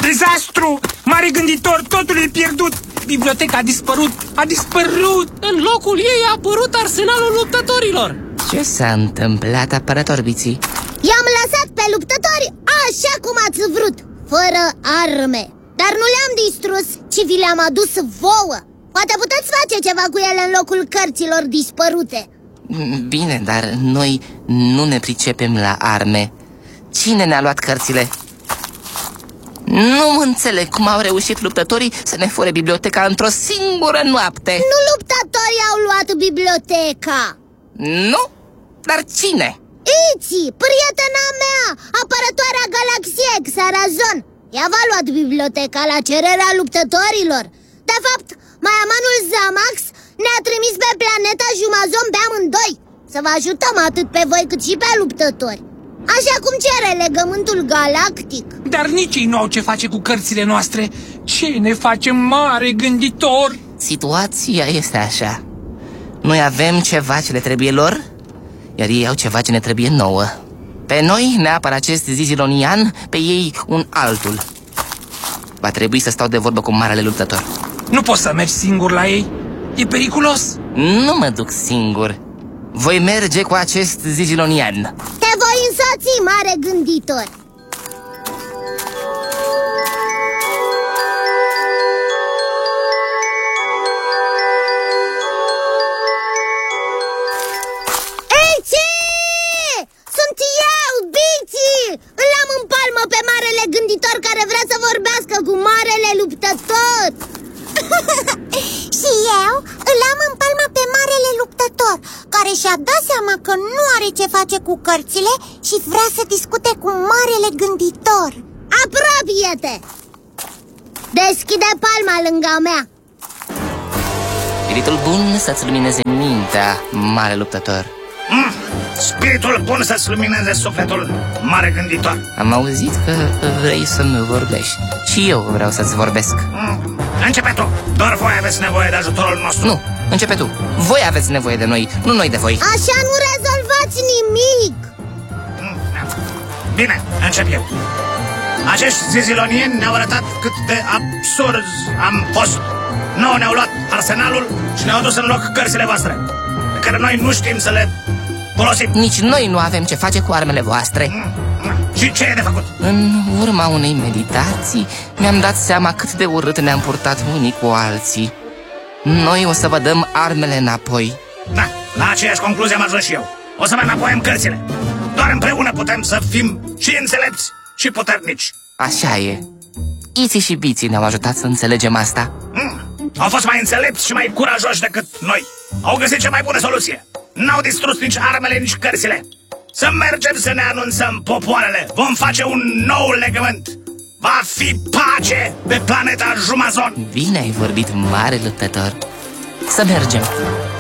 Dezastru! Mare gânditor, totul e pierdut! Biblioteca a dispărut! A dispărut! În locul ei a apărut arsenalul luptătorilor. Ce s-a întâmplat, apărător Biții? I-am lăsat pe luptători așa cum ați vrut, fără arme. Dar nu le-am distrus, ci vi le-am adus vouă. Poate puteți face ceva cu ele în locul cărților dispărute. Bine, dar noi nu ne pricepem la arme. Cine ne-a luat cărțile? Nu înțeleg cum au reușit luptătorii să ne fure biblioteca într-o singură noapte. Nu luptătorii au luat biblioteca. Nu? Dar cine? Iți, prietena mea, apărătoarea galaxiei Xarazon. Ea v-a luat biblioteca la cererea luptătorilor. De fapt, Maiamanul Zamax ne-a trimis pe planeta Jumazon pe amândoi, să vă ajutăm atât pe voi cât și pe luptători, așa cum cere legământul galactic. Dar nici ei nu au ce face cu cărțile noastre. Ce ne facem, mare gânditor? Situația este așa. Noi avem ceva ce le trebuie lor, iar ei au ceva ce ne trebuie nouă. Pe noi ne apără acest zizilonian, pe ei un altul. Va trebui să stau de vorbă cu marele luptător. Nu poți să mergi singur la ei? E periculos? Nu mă duc singur. Voi merge cu acest zizilonian. Te voi însoți, mare gânditor. Sunt eu, Biții! Îl am în palmă pe marele gânditor care vrea să vorbească cu marele luptător. Și eu îl am în palmă pe marele luptător, care și-a dat seama că nu are ce face cu cărțile și vrea să discute cu marele gânditor. Apropie-te! Deschide palma lângă mea. Spiritul bun să-ți lumineze mintea, mare luptător. Spiritul bun să-ți lumineze sufletul, mare gânditor. Am auzit că vrei să-mi vorbești. Și eu vreau să-ți vorbesc. Începe tu, doar voi aveți nevoie de ajutorul nostru. Nu, începe tu. Voi aveți nevoie de noi, nu noi de voi. Așa nu rezolvați nimic. Bine, încep eu. Acești zizilonieni ne-au arătat cât de absurzi am fost. Nouă ne-au luat arsenalul și ne-au dus în loc cărțile voastre, pe care noi nu știm să le folosim. Nici noi nu avem ce face cu armele voastre. Și ce e de făcut? În urma unei meditații mi-am dat seama cât de urât ne-am purtat unii cu alții. Noi o să vă dăm armele înapoi. Da, la aceeași concluzie am ajuns și eu. O să vă înapoiem cărțile. Doar împreună putem să fim și înțelepți și puternici. Așa e. Iții și Biții ne-au ajutat să înțelegem asta. Au fost mai înțelepți și mai curajoși decât noi. Au găsit cea mai bună soluție. N-au distrus nici armele, nici cărțile. Să mergem să ne anunțăm popoarele. Vom face un nou legământ. Va fi pace pe planeta Jumazon. Bine ai vorbit, mare luptător. Să mergem.